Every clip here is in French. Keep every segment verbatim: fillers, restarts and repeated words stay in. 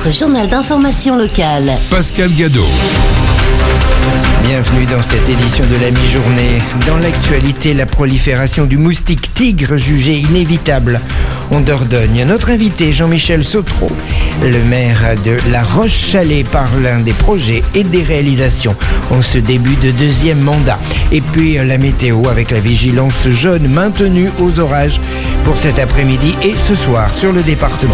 Votre journal d'information locale. Pascal Gadot. Bienvenue dans cette édition de la mi-journée. Dans l'actualité, la prolifération du moustique tigre jugée inévitable en Dordogne. Notre invité, Jean-Michel Sautreau, le maire de La Roche-Chalais, parle des projets et des réalisations en ce début de deuxième mandat. Et puis la météo avec la vigilance jaune maintenue aux orages pour cet après-midi et ce soir sur le département.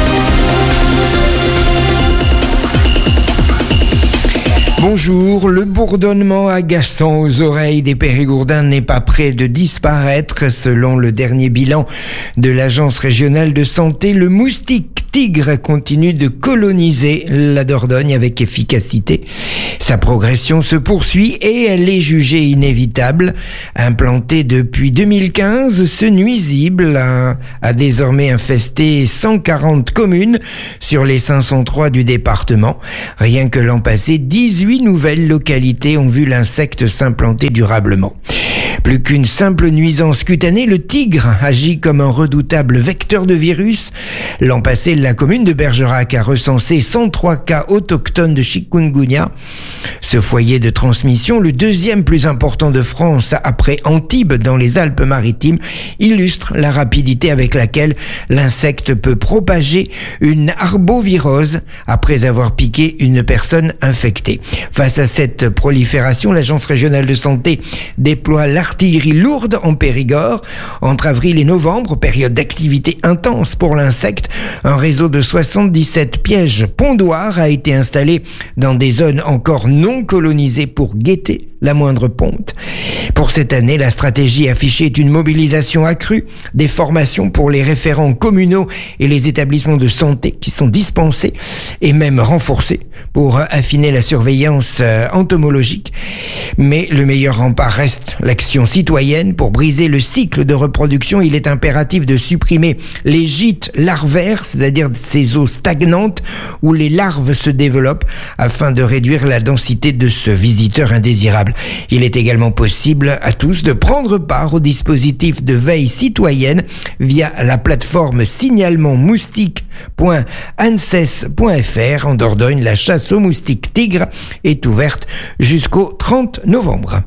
Bonjour, le bourdonnement agaçant aux oreilles des Périgourdins n'est pas près de disparaître. Selon le dernier bilan de l'Agence régionale de santé, le moustique tigre continue de coloniser la Dordogne avec efficacité. Sa progression se poursuit et elle est jugée inévitable. Implanté depuis deux mille quinze, ce nuisible a, a désormais infesté cent quarante communes sur les cinq cent trois du département. Rien que l'an passé, dix-huit nouvelles localités ont vu l'insecte s'implanter durablement. Plus qu'une simple nuisance cutanée, le tigre agit comme un redoutable vecteur de virus. L'an passé, la commune de Bergerac a recensé cent trois cas autochtones de chikungunya. Ce foyer de transmission, le deuxième plus important de France après Antibes dans les Alpes-Maritimes, illustre la rapidité avec laquelle l'insecte peut propager une arbovirose après avoir piqué une personne infectée. Face à cette prolifération, l'Agence régionale de santé déploie l'artillerie lourde en Périgord. Entre avril et novembre, période d'activité intense pour l'insecte, un réseau de soixante-dix-sept pièges pondoirs a été installé dans des zones encore non colonisées pour guetter la moindre ponte. Pour cette année, la stratégie affichée est une mobilisation accrue, des formations pour les référents communaux et les établissements de santé qui sont dispensés et même renforcés pour affiner la surveillance entomologique. Mais le meilleur rempart reste l'action citoyenne. Pour briser le cycle de reproduction, il est impératif de supprimer les gîtes larvaires, c'est-à-dire ces eaux stagnantes où les larves se développent, afin de réduire la densité de ce visiteur indésirable. Il est également possible à tous de prendre part au dispositif de veille citoyenne via la plateforme signalement moustique point anses point f r. En Dordogne, la chasse aux moustiques tigres est ouverte jusqu'au trente novembre.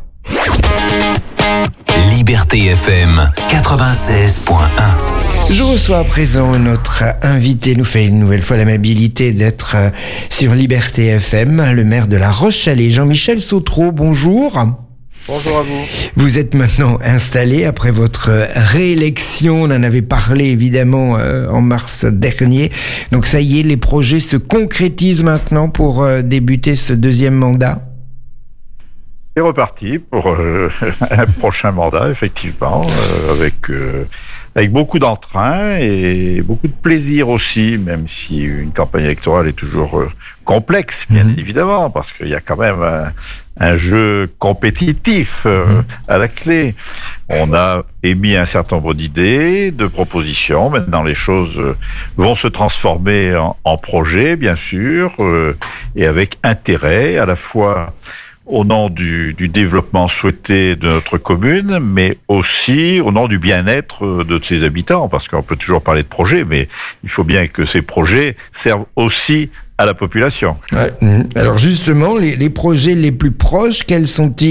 Liberté F M quatre-vingt-seize point un. Je reçois à présent notre invité, nous fait une nouvelle fois l'amabilité d'être sur Liberté F M, le maire de La Roche-Chalais, Jean-Michel Sautreau. Bonjour. Bonjour à vous. Vous êtes maintenant installé après votre réélection. On en avait parlé évidemment euh, en mars dernier. Donc ça y est, les projets se concrétisent maintenant pour euh, débuter ce deuxième mandat. C'est reparti pour euh, un prochain mandat, effectivement, euh, avec euh, avec beaucoup d'entrain et beaucoup de plaisir aussi, même si une campagne électorale est toujours euh, complexe, bien mmh. évidemment, parce qu'il y a quand même un, un jeu compétitif euh, mmh. à la clé. On a émis un certain nombre d'idées, de propositions. Maintenant, les choses euh, vont se transformer en, en projets, bien sûr, euh, et avec intérêt, à la fois au nom du, du développement souhaité de notre commune, mais aussi au nom du bien-être de ses habitants, parce qu'on peut toujours parler de projets, mais il faut bien que ces projets servent aussi à la population. Ouais. Alors justement, les, les projets les plus proches, quels sont-ils ?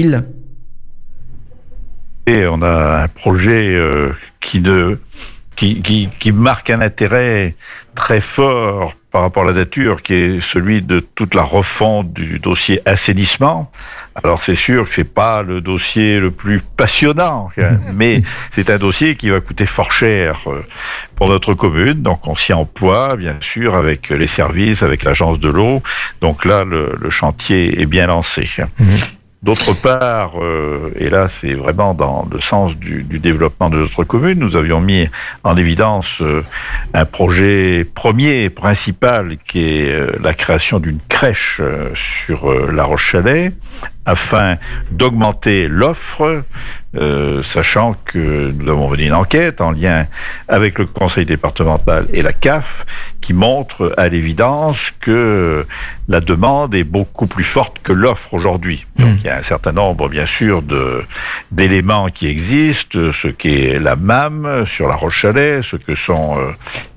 Et on a un projet euh, qui, ne, qui, qui, qui marque un intérêt très fort par rapport à la nature, qui est celui de toute la refonte du dossier assainissement. Alors c'est sûr que c'est pas le dossier le plus passionnant, hein, mais c'est un dossier qui va coûter fort cher pour notre commune. Donc on s'y emploie, bien sûr, avec les services, avec l'agence de l'eau. Donc là, le, le chantier est bien lancé. Mmh. D'autre part, euh, et là c'est vraiment dans le sens du, du développement de notre commune, nous avions mis en évidence euh, un projet premier, principal, qui est euh, la création d'une crèche euh, sur euh, La Roche-Chalais, afin d'augmenter l'offre, euh, sachant que nous avons mené une enquête en lien avec le conseil départemental et la C A F, qui montre à l'évidence que la demande est beaucoup plus forte que l'offre aujourd'hui. Donc il y a un certain nombre, bien sûr, de d'éléments qui existent, ce qu'est la M A M sur La Roche-Chalais, ce que sont euh,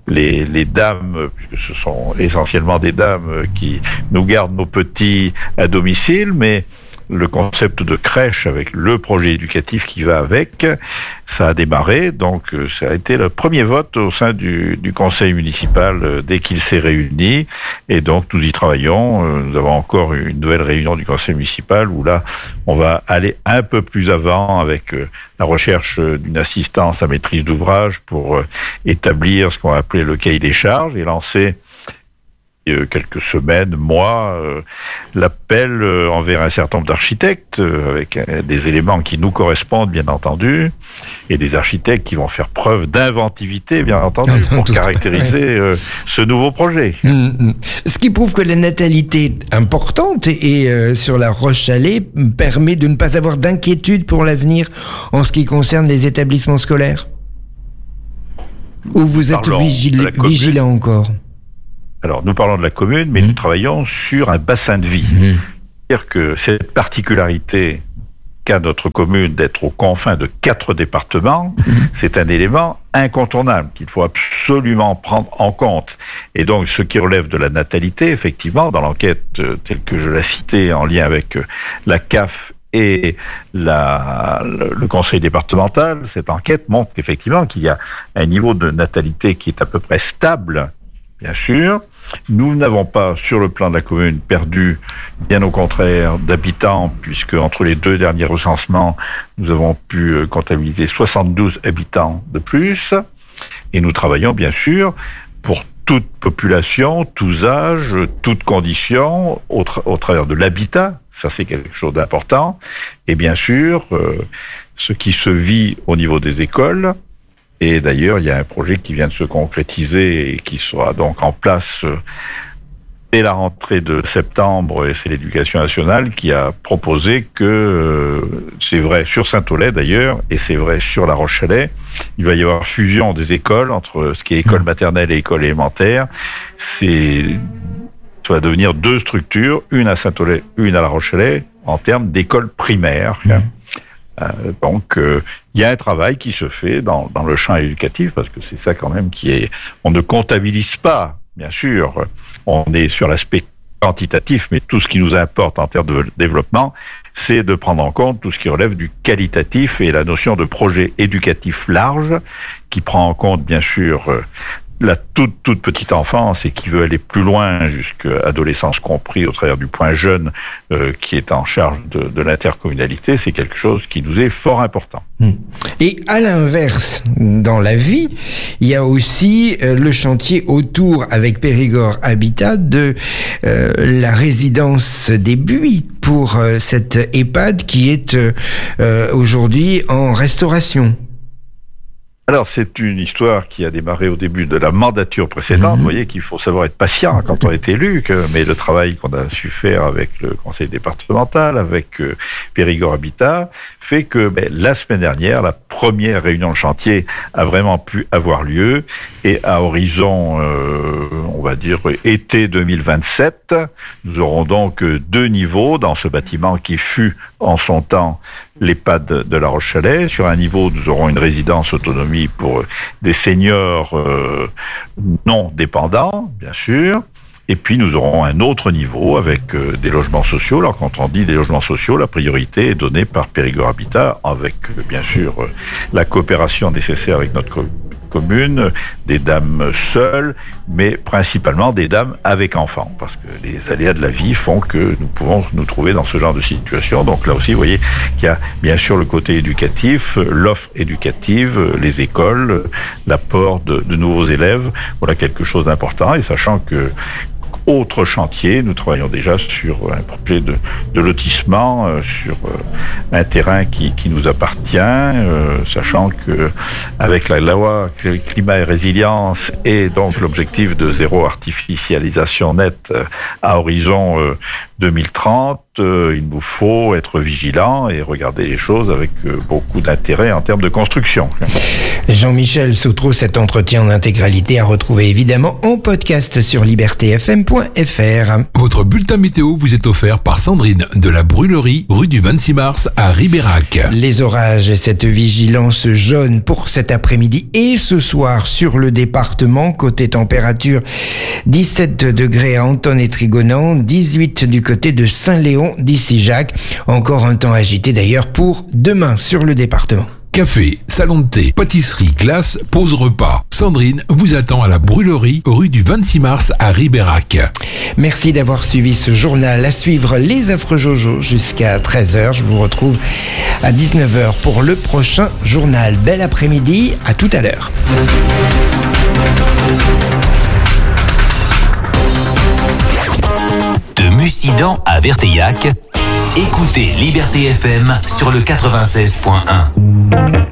les, les dames, puisque ce sont essentiellement des dames qui nous gardent nos petits à domicile, mais le concept de crèche avec le projet éducatif qui va avec, ça a démarré, donc ça a été le premier vote au sein du, du conseil municipal euh, dès qu'il s'est réuni, et donc nous y travaillons. Euh, nous avons encore une nouvelle réunion du conseil municipal où là on va aller un peu plus avant avec euh, la recherche d'une assistance à maîtrise d'ouvrage pour euh, établir ce qu'on va appeler le cahier des charges et lancer quelques semaines, mois, euh, l'appel euh, envers un certain nombre d'architectes euh, avec euh, des éléments qui nous correspondent, bien entendu, et des architectes qui vont faire preuve d'inventivité, bien entendu, pour caractériser euh, ce nouveau projet. Mmh. Ce qui prouve que la natalité importante et euh, sur la Roche-Chalais permet de ne pas avoir d'inquiétude pour l'avenir en ce qui concerne les établissements scolaires. Ou vous êtes vigil- vigilant encore? Alors, nous parlons de la commune, mais mmh. nous travaillons sur un bassin de vie. Mmh. C'est-à-dire que cette particularité qu'a notre commune d'être aux confins de quatre départements, mmh. c'est un élément incontournable qu'il faut absolument prendre en compte. Et donc, ce qui relève de la natalité, effectivement, dans l'enquête euh, telle que je l'ai citée en lien avec euh, la C A F et la, le, le conseil départemental, cette enquête montre qu'effectivement qu'il y a un niveau de natalité qui est à peu près stable. Bien sûr, nous n'avons pas, sur le plan de la commune, perdu, bien au contraire, d'habitants, puisque entre les deux derniers recensements, nous avons pu comptabiliser soixante-douze habitants de plus. Et nous travaillons, bien sûr, pour toute population, tous âges, toutes conditions, au, tra- au travers de l'habitat. Ça, c'est quelque chose d'important. Et bien sûr, euh, ce qui se vit au niveau des écoles. Et d'ailleurs, il y a un projet qui vient de se concrétiser et qui sera donc en place dès la rentrée de septembre, et c'est l'Éducation nationale qui a proposé que, euh, c'est vrai sur Saint-Aulais d'ailleurs, et c'est vrai sur La Roche-Chalais, il va y avoir fusion des écoles entre ce qui est école maternelle et école élémentaire. C'est, ça va devenir deux structures, une à Saint-Aulais, une à La Roche-Chalais, en termes d'école primaire. Mmh. Euh, donc, il euh, y a un travail qui se fait dans, dans le champ éducatif, parce que c'est ça quand même qui est... On ne comptabilise pas, bien sûr, on est sur l'aspect quantitatif, mais tout ce qui nous importe en termes de développement, c'est de prendre en compte tout ce qui relève du qualitatif et la notion de projet éducatif large, qui prend en compte, bien sûr, euh, la toute, toute petite enfance et qui veut aller plus loin jusqu'à adolescence compris au travers du point jeune euh, qui est en charge de, de l'intercommunalité, c'est quelque chose qui nous est fort important. Et à l'inverse, dans la vie, il y a aussi euh, le chantier autour, avec Périgord Habitat, de euh, la résidence des Buis pour euh, cette EHPAD qui est euh, aujourd'hui en restauration. Alors, c'est une histoire qui a démarré au début de la mandature précédente. Mmh. Vous voyez qu'il faut savoir être patient quand on est élu, que, mais le travail qu'on a su faire avec le conseil départemental, avec euh, Périgord Habitat, fait que ben, la semaine dernière, la première réunion de chantier a vraiment pu avoir lieu, et à horizon, euh, on va dire, été deux mille vingt-sept, nous aurons donc deux niveaux dans ce bâtiment qui fut en son temps l'EHPAD de La Roche-Chalais. Sur un niveau, nous aurons une résidence autonomie pour des seniors euh, non dépendants, bien sûr. Et puis nous aurons un autre niveau avec euh, des logements sociaux. Alors quand on dit des logements sociaux, la priorité est donnée par Périgord Habitat avec euh, bien sûr euh, la coopération nécessaire avec notre co- commune, des dames seules, mais principalement des dames avec enfants, parce que les aléas de la vie font que nous pouvons nous trouver dans ce genre de situation. Donc là aussi, vous voyez qu'il y a bien sûr le côté éducatif, l'offre éducative, les écoles, l'apport de, de nouveaux élèves. Voilà quelque chose d'important, et sachant que autre chantier, nous travaillons déjà sur un projet de, de lotissement, euh, sur euh, un terrain qui, qui nous appartient, euh, sachant que avec la loi climat et résilience et donc l'objectif de zéro artificialisation nette euh, à horizon euh, deux mille trente, euh, il nous faut être vigilants et regarder les choses avec euh, beaucoup d'intérêt en termes de construction. Jean-Michel Sautreau, cet entretien en intégralité à retrouver évidemment en podcast sur liberté f m point f r. Votre bulletin météo vous est offert par Sandrine de la Brûlerie, rue du vingt-six mars à Ribérac. Les orages et cette vigilance jaune pour cet après-midi et ce soir sur le département. Côté température, dix-sept degrés à Anton et Trigonan, dix-huit du côté de Saint-Léon d'ici Jacques. Encore un temps agité d'ailleurs pour demain sur le département. Café, salon de thé, pâtisserie, glace, pause repas. Sandrine vous attend à la Brûlerie, rue du vingt-six mars à Ribérac. Merci d'avoir suivi ce journal. À suivre les Affreux Jojo jusqu'à treize heures. Je vous retrouve à dix-neuf heures pour le prochain journal. Bel après-midi, à tout à l'heure. De Mussidan à Verteillac, écoutez Liberté F M sur le quatre-vingt-seize point un.